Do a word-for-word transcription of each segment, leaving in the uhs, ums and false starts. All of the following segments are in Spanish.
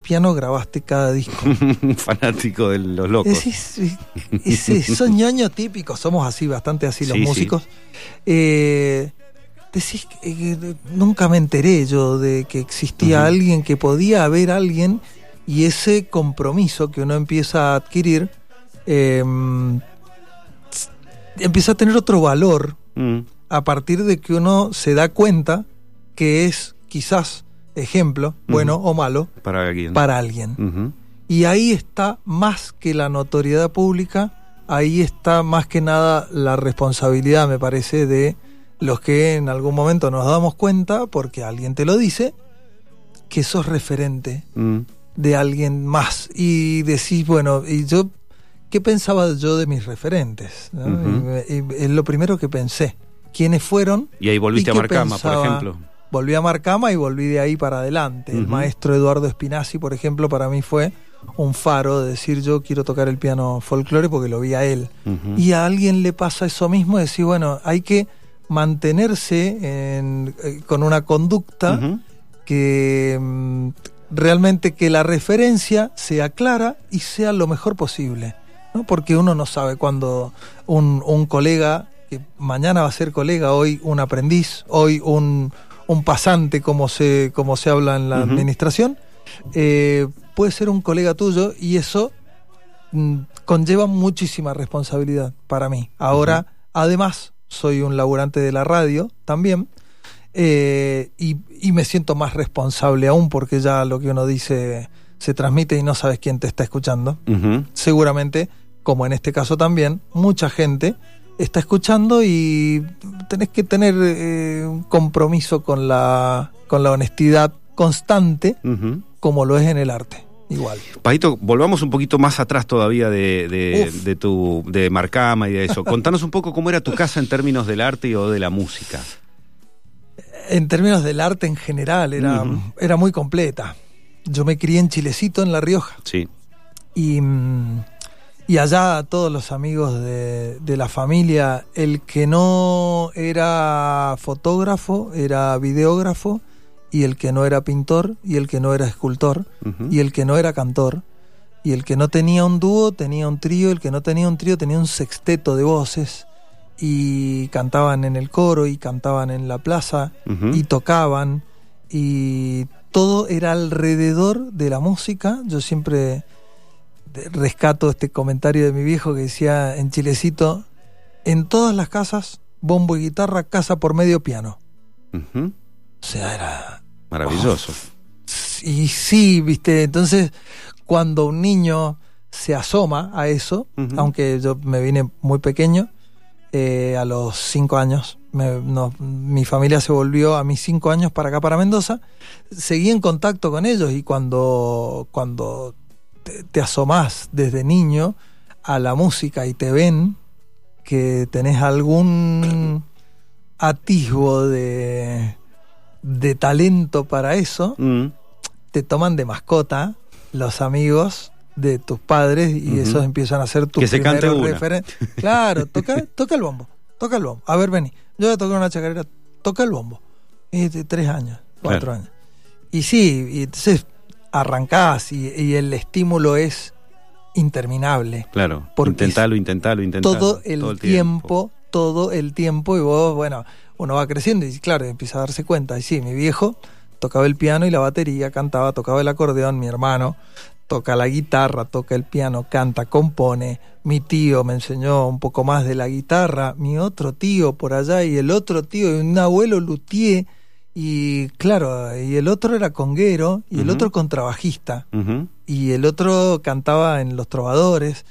piano grabaste cada disco? Fanático de los locos. Es, es, es, es, son ñoños típicos, somos así, bastante así los sí, músicos. Sí. Eh, decís que eh, nunca me enteré yo de que existía uh-huh. alguien, que podía haber alguien, y ese compromiso que uno empieza a adquirir eh, empieza a tener otro valor uh-huh. a partir de que uno se da cuenta que es quizás ejemplo, uh-huh. bueno o malo, para alguien. Para alguien. Uh-huh. Y ahí está más que la notoriedad pública, ahí está más que nada la responsabilidad, me parece, de los que en algún momento nos damos cuenta, porque alguien te lo dice, que sos referente uh-huh. de alguien más. Y decís, bueno, y yo, ¿qué pensaba yo de mis referentes? ¿No? Uh-huh. y, y, es lo primero que pensé. ¿Quiénes fueron? Y ahí volviste y a Marcama, pensaba, por ejemplo. Volví a Marcama y volví de ahí para adelante. Uh-huh. El maestro Eduardo Espinazzi, por ejemplo, para mí fue un faro de decir, yo quiero tocar el piano folclore porque lo vi a él. Uh-huh. Y a alguien le pasa eso mismo, decir, bueno, hay que mantenerse en, eh, con una conducta uh-huh. que mm, realmente que la referencia sea clara y sea lo mejor posible, ¿no? Porque uno no sabe cuándo un, un colega, que mañana va a ser colega, hoy un aprendiz, hoy un... un pasante, como se, como se habla en la uh-huh. administración, eh, puede ser un colega tuyo, y eso mm, conlleva muchísima responsabilidad para mí. Ahora, uh-huh. además, soy un laburante de la radio también, eh, y, y me siento más responsable aún, porque ya lo que uno dice se transmite y no sabes quién te está escuchando. Uh-huh. Seguramente, como en este caso también, mucha gente está escuchando y tenés que tener eh, un compromiso con la, con la honestidad constante, uh-huh. como lo es en el arte, igual. Paito, volvamos un poquito más atrás todavía de, de, de tu de Marcama y de eso. Contanos un poco cómo era tu casa en términos del arte y o de la música. En términos del arte en general, era, uh-huh. era muy completa. Yo me crié en Chilecito, en La Rioja. Sí. Y... Y allá todos los amigos de, de la familia, el que no era fotógrafo era videógrafo, y el que no era pintor, y el que no era escultor, uh-huh. y el que no era cantor, y el que no tenía un dúo tenía un trío, el que no tenía un trío tenía un sexteto de voces, y cantaban en el coro, y cantaban en la plaza, uh-huh. y tocaban, y todo era alrededor de la música. Yo siempre... rescato este comentario de mi viejo que decía en Chilecito, en todas las casas, bombo y guitarra, casa por medio piano. Uh-huh. O sea, era... maravilloso. Oh, y sí, viste, entonces cuando un niño se asoma a eso, uh-huh. aunque yo me vine muy pequeño, eh, a los cinco años, me, no, mi familia se volvió a mis cinco años para acá, para Mendoza, seguí en contacto con ellos, y cuando... cuando Te, te asomás desde niño a la música y te ven que tenés algún atisbo de, de talento para eso, mm. te toman de mascota los amigos de tus padres, y uh-huh. esos empiezan a ser tus primeros referentes. Claro, toca, toca el bombo, toca el bombo. A ver, vení, yo voy a tocar una chacarera, toca el bombo. Es de tres años, cuatro claro. años. Y sí, y entonces arrancás y, y el estímulo es interminable. Claro, intentalo, intentalo, intentalo. Todo el, todo el tiempo, tiempo, todo el tiempo, y vos, bueno, uno va creciendo y claro, empieza a darse cuenta. Y sí, mi viejo tocaba el piano y la batería, cantaba, tocaba el acordeón, mi hermano toca la guitarra, toca el piano, canta, compone. Mi tío me enseñó un poco más de la guitarra, mi otro tío por allá, y el otro tío, y un abuelo luthier. Y claro, y el otro era conguero, y uh-huh. el otro contrabajista, uh-huh. y el otro cantaba en Los Trovadores,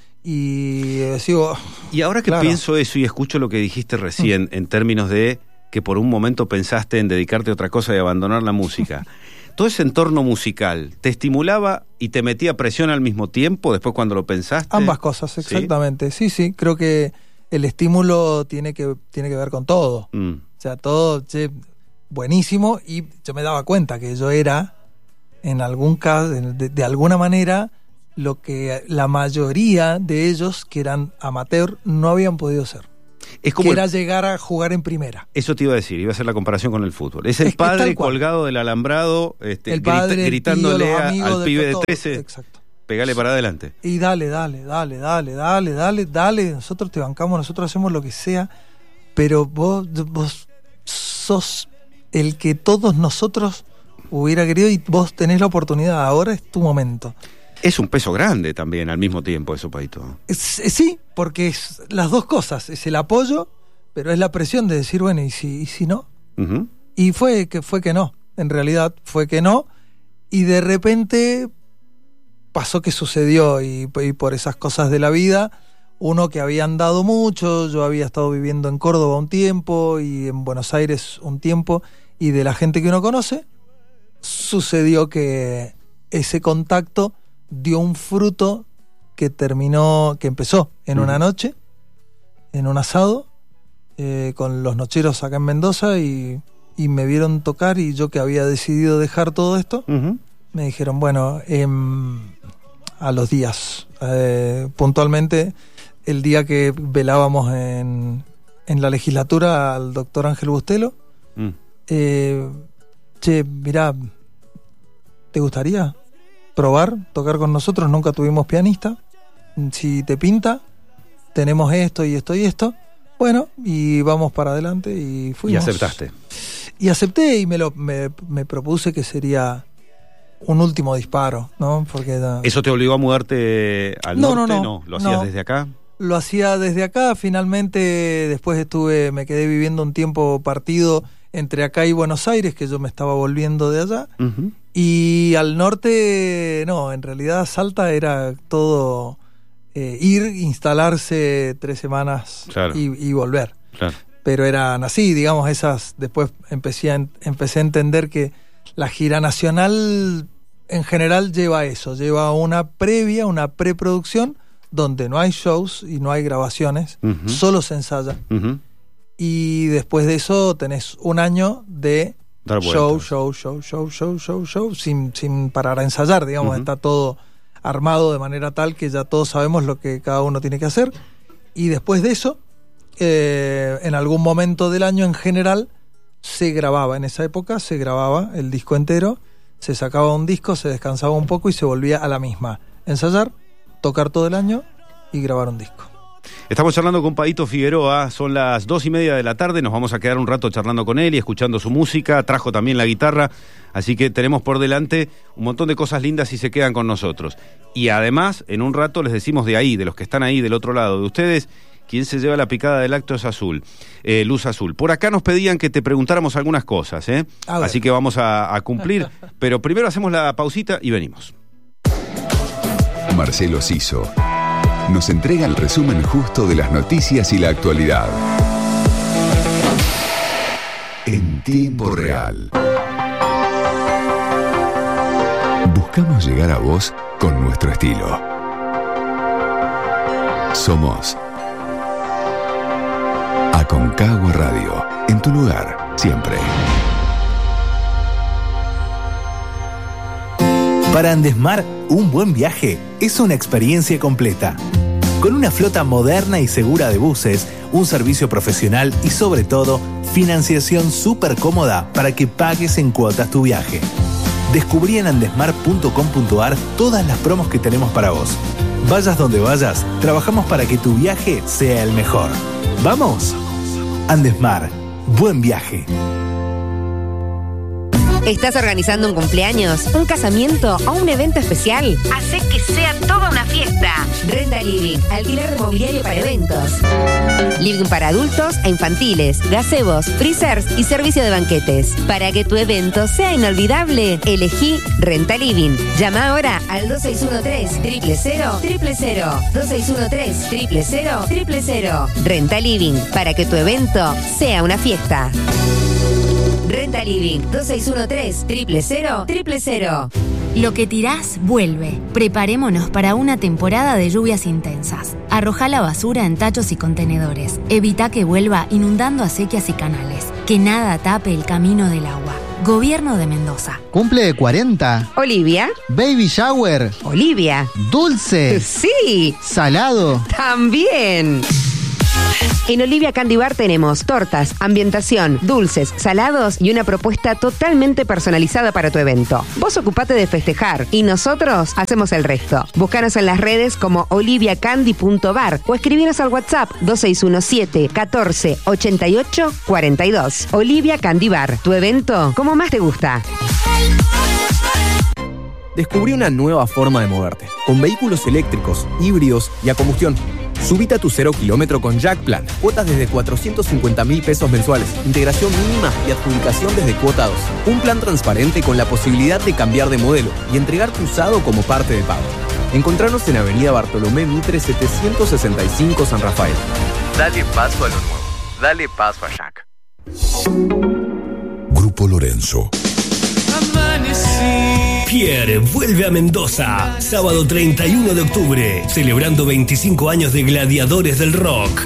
y digo, y ahora que claro. pienso eso y escucho lo que dijiste recién, uh-huh. en términos de que por un momento pensaste en dedicarte a otra cosa y abandonar la música, todo ese entorno musical, ¿te estimulaba y te metía presión al mismo tiempo después cuando lo pensaste? Ambas cosas, exactamente, sí, sí, sí creo que el estímulo tiene que, tiene que ver con todo, mm. o sea, todo... Che, buenísimo, y yo me daba cuenta que yo era, en algún caso, de, de alguna manera, lo que la mayoría de ellos, que eran amateur, no habían podido ser. Es como que el, era llegar a jugar en primera. Eso te iba a decir, iba a hacer la comparación con el fútbol. Es el es padre colgado del alambrado, este, el padre, grita, el gritándole tío, a, al de pibe de todo. trece, Exacto. pegale para adelante. Y dale, dale, dale, dale, dale, dale, dale, nosotros te bancamos, nosotros hacemos lo que sea, pero vos, vos sos el que todos nosotros hubiera querido y vos tenés la oportunidad, ahora es tu momento. Es un peso grande también al mismo tiempo eso, Paito. Es, es, sí, porque es las dos cosas, es el apoyo, pero es la presión de decir, bueno, ¿y si, y si no? Uh-huh. Y fue que, fue que no, en realidad fue que no, y de repente pasó que sucedió, y, y por esas cosas de la vida, uno que había andado mucho, yo había estado viviendo en Córdoba un tiempo y en Buenos Aires un tiempo, y de la gente que uno conoce, sucedió que ese contacto dio un fruto que terminó, que empezó en una noche, en un asado, eh, con los nocheros acá en Mendoza, y, y me vieron tocar, y yo que había decidido dejar todo esto, uh-huh. me dijeron, bueno, eh, a los días, eh, puntualmente, el día que velábamos en, en la legislatura al doctor Ángel Bustelo, mm. eh, che, mirá, ¿te gustaría probar, tocar con nosotros? Nunca tuvimos pianista. Si te pinta, tenemos esto y esto y esto. Bueno, y vamos para adelante y fuimos. Y aceptaste. Y acepté y me, lo, me, me propuse que sería un último disparo, ¿no? Porque da... ¿Eso te obligó a mudarte al no, norte? No, no, no. ¿Lo hacías no. desde acá? Lo hacía desde acá. Finalmente, después estuve, me quedé viviendo un tiempo partido entre acá y Buenos Aires, que yo me estaba volviendo de allá. Uh-huh. Y al norte, no, en realidad Salta era todo eh, ir, instalarse tres semanas claro. y, y volver. Claro. Pero eran así, digamos, esas. Después empecé a, empecé a entender que la gira nacional en general lleva eso, lleva una previa, una preproducción, donde no hay shows y no hay grabaciones, uh-huh. solo se ensaya. Uh-huh. Y después de eso tenés un año de show, show, show, show, show, show, show, sin, sin parar a ensayar, digamos, uh-huh. está todo armado de manera tal que ya todos sabemos lo que cada uno tiene que hacer. Y después de eso, eh, en algún momento del año en general, se grababa, en esa época se grababa el disco entero, se sacaba un disco, se descansaba un poco y se volvía a la misma. Ensayar, tocar todo el año y grabar un disco. Estamos charlando con Paito Figueroa, son las dos y media de la tarde, nos vamos a quedar un rato charlando con él y escuchando su música, trajo también la guitarra, así que tenemos por delante un montón de cosas lindas y se quedan con nosotros. Y además, en un rato les decimos de ahí, de los que están ahí del otro lado de ustedes, quién se lleva la picada del acto es azul, eh, Luz Azul. Por acá nos pedían que te preguntáramos algunas cosas, ¿eh? Así que vamos a, a cumplir, pero primero hacemos la pausita y venimos. Marcelo Ciso nos entrega el resumen justo de las noticias y la actualidad. En tiempo real. Buscamos llegar a vos con nuestro estilo. Somos Aconcagua Radio, en tu lugar, siempre. Para Andesmar, un buen viaje es una experiencia completa. Con una flota moderna y segura de buses, un servicio profesional y sobre todo, financiación súper cómoda para que pagues en cuotas tu viaje. Descubrí en andesmar punto com punto ar todas las promos que tenemos para vos. Vayas donde vayas, trabajamos para que tu viaje sea el mejor. ¡Vamos! Andesmar, buen viaje. ¿Estás organizando un cumpleaños, un casamiento o un evento especial? Hacé que sea toda una fiesta. Renta Living, alquiler de mobiliario para eventos. Living para adultos e infantiles, gazebos, freezers y servicio de banquetes. Para que tu evento sea inolvidable, elegí Renta Living. Llama ahora al dos seis uno tres, cero cero cero, cero cero. dos seis uno tres, cero cero cero, cero cero. Renta Living, para que tu evento sea una fiesta. Renta Living, dos seis uno tres, cero cero cero, cero cero. Lo que tirás, vuelve. Preparémonos para una temporada de lluvias intensas. Arrojá la basura en tachos y contenedores. Evita que vuelva inundando acequias y canales. Que nada tape el camino del agua. Gobierno de Mendoza. Cumple de cuarenta. Olivia. Baby shower. Olivia. Dulce. Sí. Salado. También. En Olivia Candy Bar tenemos tortas, ambientación, dulces, salados y una propuesta totalmente personalizada para tu evento. Vos ocupate de festejar y nosotros hacemos el resto. Búscanos en las redes como olivia candy punto bar o escribinos al WhatsApp dos seis uno siete, catorce, ochenta y ocho, cuarenta y dos. Olivia Candy Bar, tu evento como más te gusta. Descubrí una nueva forma de moverte, con vehículos eléctricos, híbridos y a combustión. Subite a tu cero kilómetro con Jack Plan. Cuotas desde cuatrocientos cincuenta mil pesos mensuales. Integración mínima y adjudicación desde cuota dos. Un plan transparente con la posibilidad de cambiar de modelo y entregar tu usado como parte del pago. Encontranos en Avenida Bartolomé Mitre setecientos sesenta y cinco San Rafael. Dale paso a lo nuevo. Dale paso a Jack. Grupo Lorenzo. Pierre vuelve a Mendoza, sábado treinta y uno de octubre, celebrando veinticinco años de Gladiadores del Rock.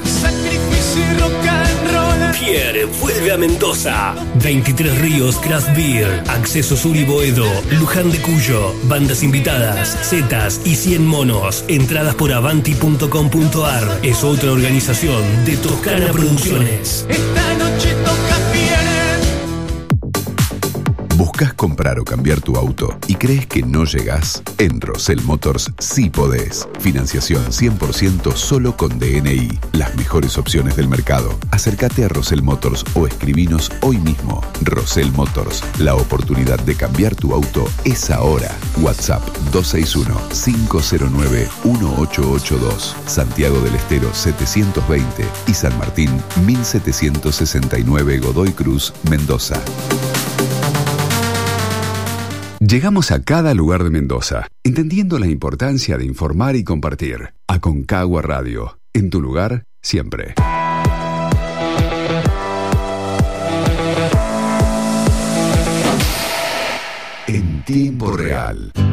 Pierre vuelve a Mendoza. veintitrés Ríos Craft Beer, Acceso Sur y Boedo, Luján de Cuyo, bandas invitadas, Zetas y cien monos. Entradas por avanti punto com punto ar. Es otra organización de Toscana Producciones. Esta noche toca Pierre. ¿Buscas comprar o cambiar tu auto y crees que no llegás? En Rosell Motors sí podés. Financiación cien por ciento solo con D N I. Las mejores opciones del mercado. Acércate a Rosell Motors o escribinos hoy mismo. Rosell Motors. La oportunidad de cambiar tu auto es ahora. WhatsApp dos seis uno, cinco cero nueve, uno ocho ocho dos. Santiago del Estero setecientos veinte y San Martín mil setecientos sesenta y nueve Godoy Cruz, Mendoza. Llegamos a cada lugar de Mendoza, entendiendo la importancia de informar y compartir. Aconcagua Radio, en tu lugar, siempre. En tiempo real.